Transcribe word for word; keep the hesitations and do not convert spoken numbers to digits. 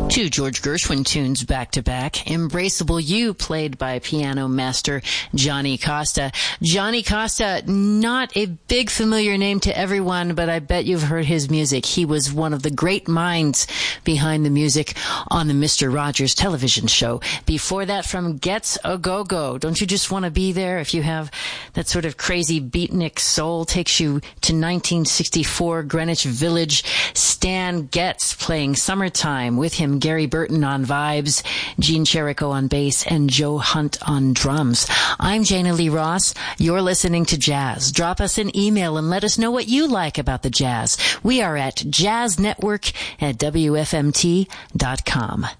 Two George Gershwin tunes back to back. Embraceable You, played by piano master Johnny Costa. Johnny Costa, not a big familiar name to everyone, but I bet you've heard his music. He was one of the great minds behind the music on the Mister Rogers television show. Before that, from Gets a Go-Go. Don't you just want to be there? If you have that sort of crazy beatnik soul, takes you to nineteen sixty-four, Greenwich Village. Stan Getz playing Summertime, with him Gary Burton on vibes, Gene Cherico on bass, and Joe Hunt on drums. I'm Jana Lee Ross. You're listening to Jazz. Drop us an email and let us know what you like about the jazz. We are at jazz network at W F M T dot com.